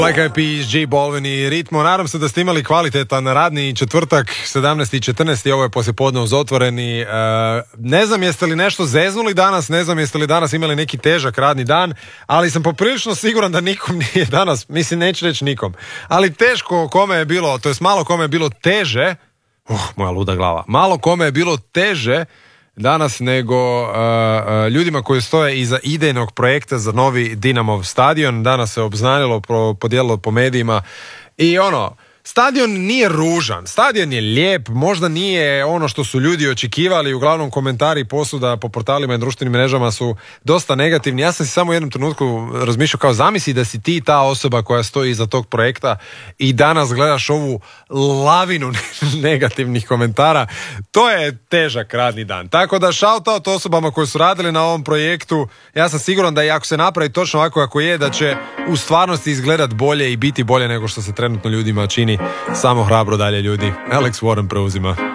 Black Eyed Peas, J Balvin i Ritmo. Nadam se da ste imali kvalitetan radni četvrtak, 17. i 14. Ovo je poslijepodne uz Otvoreni. Ne znam jeste li nešto zeznuli danas, ne znam jeste li danas imali neki težak radni dan, ali sam poprilično siguran da nikom nije danas, mislim neću reći nikom, ali teško kome je bilo, to jest malo kome je bilo teže, moja luda glava, malo kome je bilo teže danas nego ljudima koji stoje iza idejnog projekta za novi Dinamov stadion. Danas se obznanilo, podijelilo po medijima i stadion nije ružan, stadion je lijep, možda nije ono što su ljudi očekivali, uglavnom komentari posuda po portalima i društvenim mrežama su dosta negativni. Ja sam si samo u jednom trenutku razmišljao kao zamisli da si ti ta osoba koja stoji iza tog projekta i danas gledaš ovu lavinu negativnih komentara. To je težak radni dan. Tako da shout out osobama koje su radili na ovom projektu. Ja sam siguran da i ako se napravi točno ovako kako je, da će u stvarnosti izgledat bolje i biti bolje nego što se trenutno ljudima čini. Samo hrabro dalje ljudi. Alex Warren preuzima.